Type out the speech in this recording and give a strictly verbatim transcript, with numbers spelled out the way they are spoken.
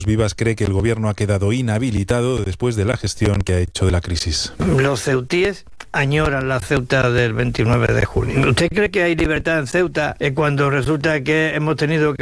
Vivas cree que el gobierno ha quedado inhabilitado después de la gestión que ha hecho de la crisis. Los ceutíes añoran la Ceuta del veintinueve de junio. ¿Usted cree que hay libertad en Ceuta cuando resulta que hemos tenido que